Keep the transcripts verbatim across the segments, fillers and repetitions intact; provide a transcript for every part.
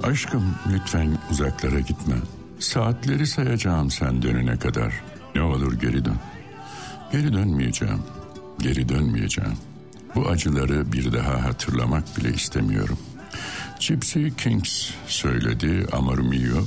Aşkım lütfen uzaklara gitme. Saatleri sayacağım sen dönene kadar. Ne olur geri dön. Geri dönmeyeceğim. Geri dönmeyeceğim. Bu acıları bir daha hatırlamak bile istemiyorum. Gypsy Kings söyledi Amor Mio.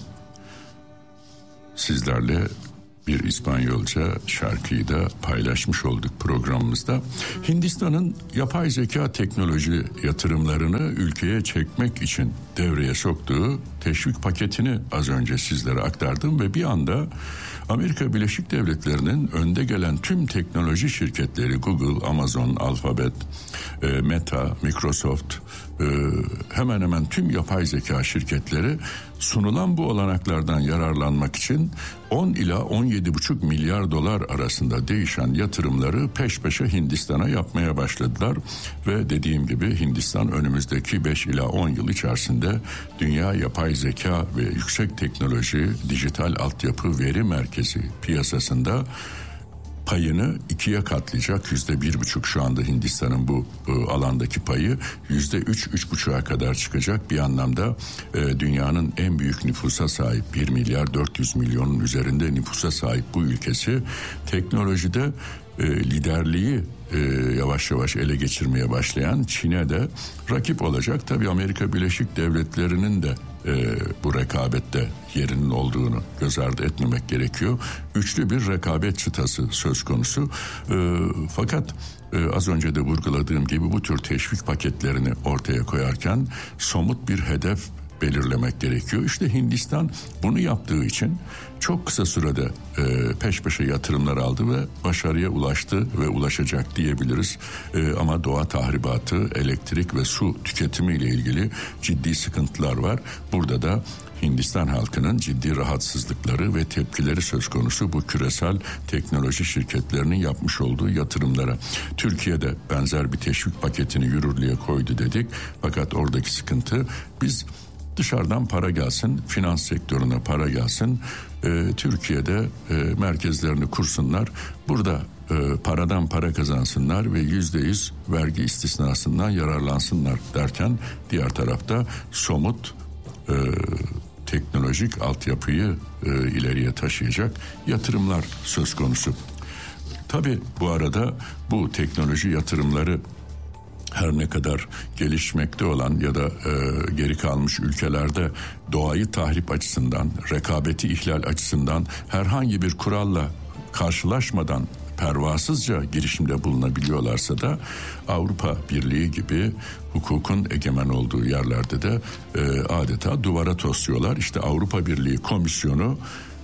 Sizlerle bir İspanyolca şarkıyı da paylaşmış olduk programımızda. Hindistan'ın yapay zeka teknoloji yatırımlarını ülkeye çekmek için devreye soktuğu teşvik paketini az önce sizlere aktardım ve bir anda Amerika Birleşik Devletleri'nin önde gelen tüm teknoloji şirketleri Google, Amazon, Alphabet, Meta, Microsoft, hemen hemen tüm yapay zeka şirketleri sunulan bu olanaklardan yararlanmak için on ila on yedi buçuk milyar dolar arasında değişen yatırımları peş peşe Hindistan'a yapmaya başladılar ve dediğim gibi Hindistan önümüzdeki beş ila on yıl içerisinde dünya yapay zeka ve yüksek teknoloji, dijital altyapı veri merkezi piyasasında payını ikiye katlayacak. Yüzde bir buçuk şu anda Hindistan'ın bu e, alandaki payı yüzde üç, üç buçuğa kadar çıkacak. Bir anlamda e, dünyanın en büyük nüfusa sahip bir milyar dört yüz milyonun üzerinde nüfusa sahip bu ülkesi teknolojide e, liderliği e, yavaş yavaş ele geçirmeye başlayan Çin'e de rakip olacak. Tabii Amerika Birleşik Devletleri'nin de e, bu rekabette yerinin olduğunu göz ardı etmemek gerekiyor. Üçlü bir rekabet çıtası söz konusu. E, fakat e, az önce de vurguladığım gibi bu tür teşvik paketlerini ortaya koyarken somut bir hedef belirlemek gerekiyor. İşte Hindistan bunu yaptığı için çok kısa sürede e, peş peşe yatırımlar aldı ve başarıya ulaştı ve ulaşacak diyebiliriz. E, ama doğa tahribatı, elektrik ve su tüketimi ile ilgili ciddi sıkıntılar var. Burada da Hindistan halkının ciddi rahatsızlıkları ve tepkileri söz konusu bu küresel teknoloji şirketlerinin yapmış olduğu yatırımlara. Türkiye'de benzer bir teşvik paketini yürürlüğe koydu dedik. Fakat oradaki sıkıntı biz dışarıdan para gelsin, finans sektörüne para gelsin, e, Türkiye'de e, merkezlerini kursunlar, burada e, paradan para kazansınlar ve yüzde yüz vergi istisnasından yararlansınlar derken diğer tarafta somut e, teknolojik altyapıyı e, ileriye taşıyacak yatırımlar söz konusu. Tabii bu arada bu teknoloji yatırımları her ne kadar gelişmekte olan ya da e, geri kalmış ülkelerde doğayı tahrip açısından, rekabeti ihlal açısından herhangi bir kuralla karşılaşmadan pervasızca girişimde bulunabiliyorlarsa da Avrupa Birliği gibi hukukun egemen olduğu yerlerde de e, adeta duvara tosluyorlar. İşte Avrupa Birliği Komisyonu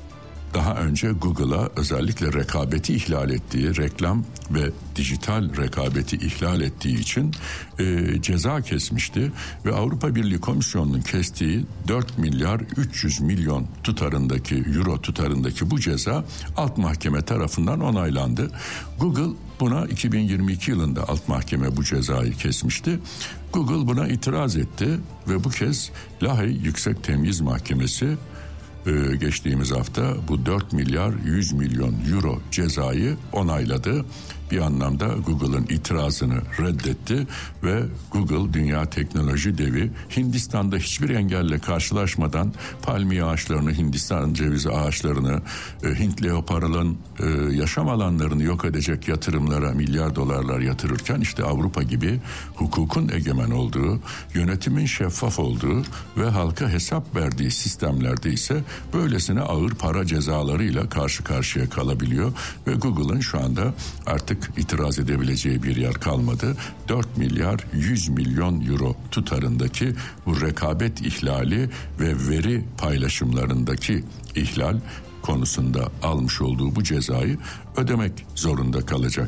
daha önce Google'a özellikle rekabeti ihlal ettiği, reklam ve dijital rekabeti ihlal ettiği için e, ceza kesmişti ve Avrupa Birliği Komisyonu'nun kestiği dört milyar üç yüz milyon tutarındaki euro tutarındaki bu ceza alt mahkeme tarafından onaylandı. Google buna iki bin yirmi iki yılında alt mahkeme bu cezayı kesmişti. Google buna itiraz etti ve bu kez Lahey Yüksek Temyiz Mahkemesi Ee, geçtiğimiz hafta bu dört milyar yüz milyon euro cezayı onayladı. Bir anlamda Google'ın itirazını reddetti ve Google dünya teknoloji devi Hindistan'da hiçbir engelle karşılaşmadan palmiye ağaçlarını, Hindistan cevizi ağaçlarını, Hint leoparının yaşam alanlarını yok edecek yatırımlara milyar dolarlar yatırırken işte Avrupa gibi hukukun egemen olduğu, yönetimin şeffaf olduğu ve halka hesap verdiği sistemlerde ise böylesine ağır para cezalarıyla karşı karşıya kalabiliyor ve Google'ın şu anda artık itiraz edebileceği bir yer kalmadı. dört milyar yüz milyon euro tutarındaki bu rekabet ihlali ve veri paylaşımlarındaki ihlal konusunda almış olduğu bu cezayı ödemek zorunda kalacak.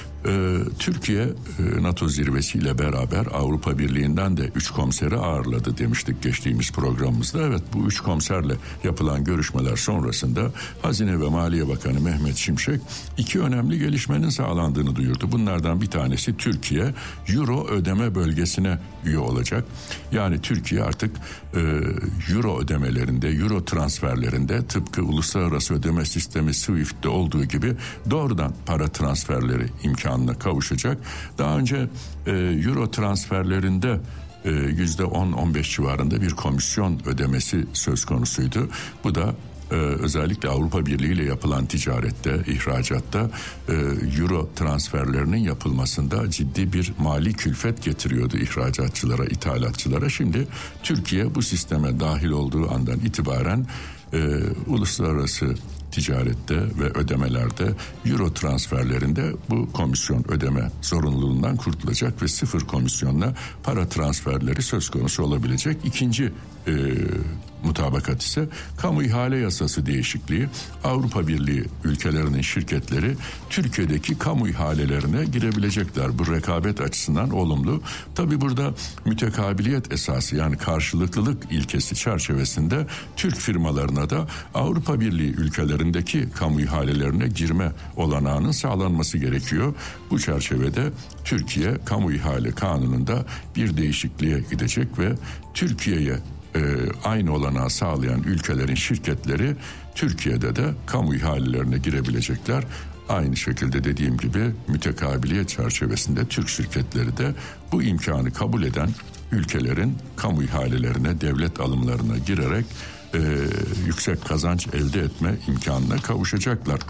Ee, Türkiye e, NATO zirvesiyle beraber Avrupa Birliği'nden de üç komiseri ağırladı demiştik geçtiğimiz programımızda. Evet, bu üç komiserle yapılan görüşmeler sonrasında Hazine ve Maliye Bakanı Mehmet Şimşek iki önemli gelişmenin sağlandığını duyurdu. Bunlardan bir tanesi Türkiye Euro ödeme bölgesine üye olacak. Yani Türkiye artık e, Euro ödemelerinde, Euro transferlerinde tıpkı uluslararası ödeme sistemi Swift'te olduğu gibi doğrudan para transferleri imkanına kavuşacak. Daha önce e, Euro transferlerinde yüzde on on beş civarında bir komisyon ödemesi söz konusuydu. Bu da Ee, özellikle Avrupa Birliği ile yapılan ticarette, ihracatta e, euro transferlerinin yapılmasında ciddi bir mali külfet getiriyordu ihracatçılara, ithalatçılara. Şimdi Türkiye bu sisteme dahil olduğu andan itibaren e, uluslararası ticarette ve ödemelerde, euro transferlerinde bu komisyon ödeme zorunluluğundan kurtulacak ve sıfır komisyonla para transferleri söz konusu olabilecek. İkinci e, mutabakat ise kamu ihale yasası değişikliği. Avrupa Birliği ülkelerinin şirketleri Türkiye'deki kamu ihalelerine girebilecekler. Bu rekabet açısından olumlu. Tabii burada mütekabiliyet esası, yani karşılıklılık ilkesi çerçevesinde Türk firmalarına da Avrupa Birliği ülkelerindeki kamu ihalelerine girme olanağının sağlanması gerekiyor. Bu çerçevede Türkiye kamu ihale kanununda bir değişikliğe gidecek ve Türkiye'ye e, aynı olanağı sağlayan ülkelerin şirketleri Türkiye'de de kamu ihalelerine girebilecekler. Aynı şekilde dediğim gibi mütekabiliyet çerçevesinde Türk şirketleri de bu imkanı kabul eden ülkelerin kamu ihalelerine, devlet alımlarına girerek e, yüksek kazanç elde etme imkanına kavuşacaklar.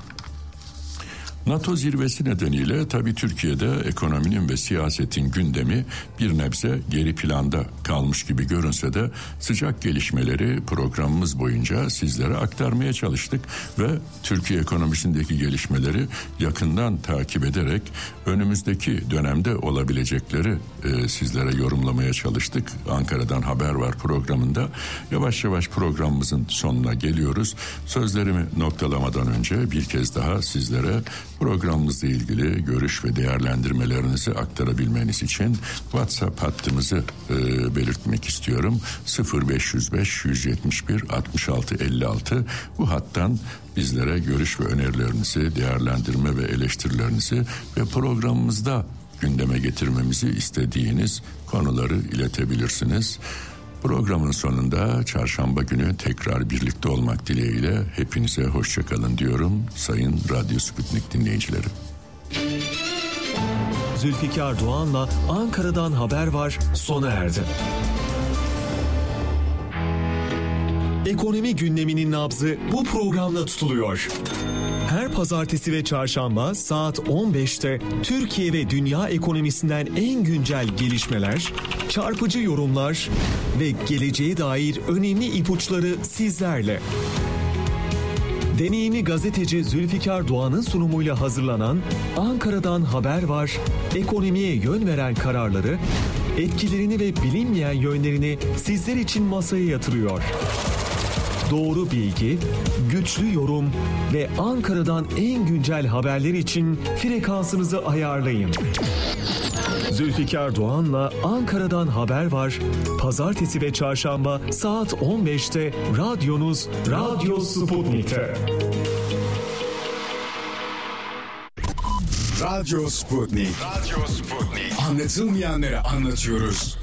NATO zirvesi nedeniyle tabii Türkiye'de ekonominin ve siyasetin gündemi bir nebze geri planda kalmış gibi görünse de sıcak gelişmeleri programımız boyunca sizlere aktarmaya çalıştık ve Türkiye ekonomisindeki gelişmeleri yakından takip ederek önümüzdeki dönemde olabilecekleri e, sizlere yorumlamaya çalıştık. Ankara'dan Haber Var programında yavaş yavaş programımızın sonuna geliyoruz. Sözlerimi noktalamadan önce bir kez daha sizlere programımızla ilgili görüş ve değerlendirmelerinizi aktarabilmeniz için WhatsApp hattımızı e, belirtmek istiyorum. sıfır beş yüz beş yüz yetmiş bir altmış altı elli altı. Bu hattan bizlere görüş ve önerilerinizi, değerlendirme ve eleştirilerinizi ve programımızda gündeme getirmemizi istediğiniz konuları iletebilirsiniz. Programın sonunda çarşamba günü tekrar birlikte olmak dileğiyle hepinize hoşça kalın diyorum sayın Radyo Sputnik dinleyicileri. Zülfikar Doğan'la Ankara'dan Haber Var sona erdi. Ekonomi gündeminin nabzı bu programda tutuluyor. Her pazartesi ve çarşamba saat on beşte Türkiye ve dünya ekonomisinden en güncel gelişmeler, çarpıcı yorumlar ve geleceğe dair önemli ipuçları sizlerle. Deneyimli gazeteci Zülfikar Doğan'ın sunumuyla hazırlanan Ankara'dan Haber Var, ekonomiye yön veren kararları, etkilerini ve bilinmeyen yönlerini sizler için masaya yatırıyor. Doğru bilgi, güçlü yorum ve Ankara'dan en güncel haberler için frekansınızı ayarlayın. Zülfikar Doğan'la Ankara'dan Haber Var, pazartesi ve çarşamba saat on beşte radyonuz Radyo Sputnik'te. Radyo Sputnik. Radyo Sputnik. Anlatılmayanları anlatıyoruz.